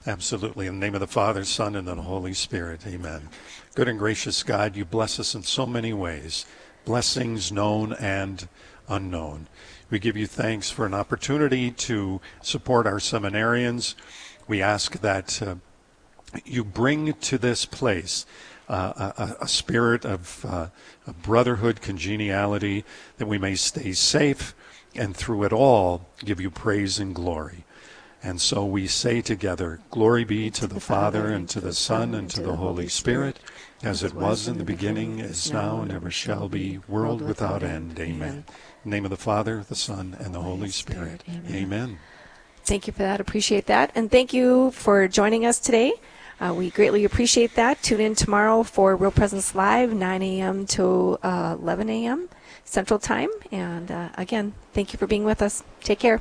Absolutely. In the name of the Father, Son, and the Holy Spirit. Amen. Good and gracious God, you bless us in so many ways, blessings known and unknown. We give you thanks for an opportunity to support our seminarians. We ask that you bring to this place a spirit of brotherhood, congeniality, that we may stay safe and through it all give you praise and glory. And so we say together, glory be to the Father, and to the Son, and to the Holy Spirit, as it was in the beginning, is now, and ever shall be, world without end. Amen. In the name of the Father, the Son, and the Holy Spirit. Amen. Thank you for that. Appreciate that. And thank you for joining us today. We greatly appreciate that. Tune in tomorrow for Real Presence Live, 9 a.m. to 11 a.m. Central Time. And again, thank you for being with us. Take care.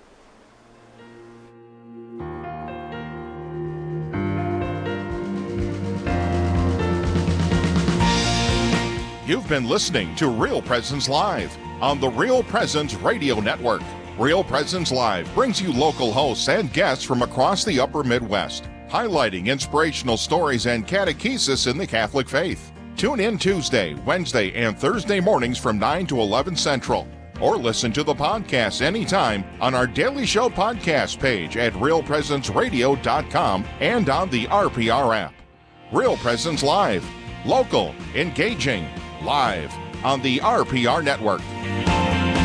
You've been listening to Real Presence Live on the Real Presence Radio Network. Real Presence Live brings you local hosts and guests from across the upper Midwest, highlighting inspirational stories and catechesis in the Catholic faith. Tune in Tuesday, Wednesday, and Thursday mornings from 9 to 11 Central. Or listen to the podcast anytime on our Daily Show podcast page at realpresenceradio.com and on the RPR app. Real Presence Live. Local, engaging, live on the RPR Network.